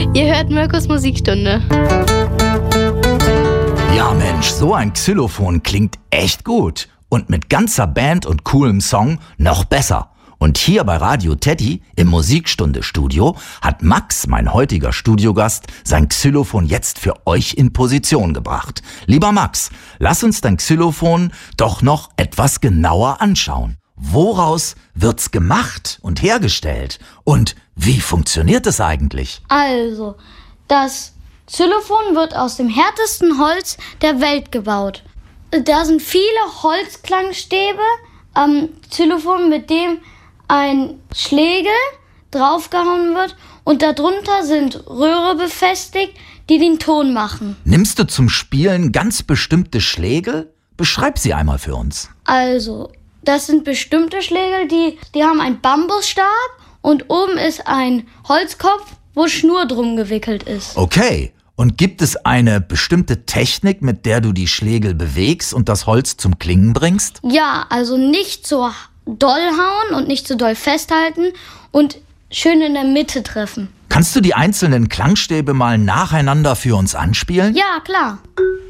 Ihr hört Mirkos Musikstunde. Ja Mensch, so ein Xylophon klingt echt gut. Und mit ganzer Band und coolem Song noch besser. Und hier bei Radio Teddy im Musikstunde-Studio hat Max, mein heutiger Studiogast, sein Xylophon jetzt für euch in Position gebracht. Lieber Max, lass uns dein Xylophon doch noch etwas genauer anschauen. Woraus wird's gemacht und hergestellt? Und wie funktioniert es eigentlich? Also, das Xylophon wird aus dem härtesten Holz der Welt gebaut. Da sind viele Holzklangstäbe am Xylophon, mit dem ein Schlägel draufgehauen wird und darunter sind Röhre befestigt, die den Ton machen. Nimmst du zum Spielen ganz bestimmte Schlägel? Beschreib sie einmal für uns. Also, das sind bestimmte Schlägel, die haben einen Bambusstab und oben ist ein Holzkopf, wo Schnur drum gewickelt ist. Okay. Und gibt es eine bestimmte Technik, mit der du die Schlägel bewegst und das Holz zum Klingen bringst? Ja, also nicht so doll hauen und nicht so doll festhalten und schön in der Mitte treffen. Kannst du die einzelnen Klangstäbe mal nacheinander für uns anspielen? Ja, klar.